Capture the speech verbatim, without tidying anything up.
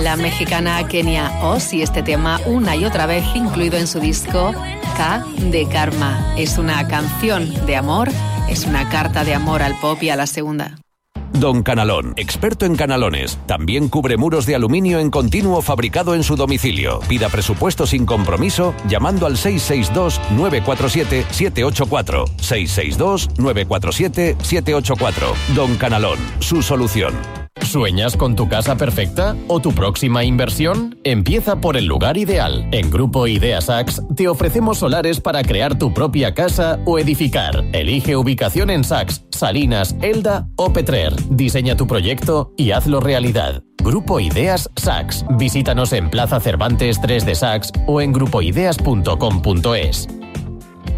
la mexicana Kenia Oz y este tema una y otra vez incluido en su disco K de Karma. Es una canción de amor, es una carta de amor al pop y a la segunda. Don Canalón, experto en canalones. También cubre muros de aluminio en continuo fabricado en su domicilio. Pida presupuesto sin compromiso llamando al seis seis dos, nueve cuatro siete, siete ocho cuatro. seis seis dos, nueve cuatro siete, siete ocho cuatro. Don Canalón, su solución. ¿Sueñas con tu casa perfecta o tu próxima inversión? Empieza por el lugar ideal. En Grupo Idea Sachs te ofrecemos solares para crear tu propia casa o edificar. Elige ubicación en Sachs, Salinas, Elda o Petrer. Diseña tu proyecto y hazlo realidad. Grupo Ideas Sachs. Visítanos en Plaza Cervantes tres de Sachs o en grupo ideas punto com punto es.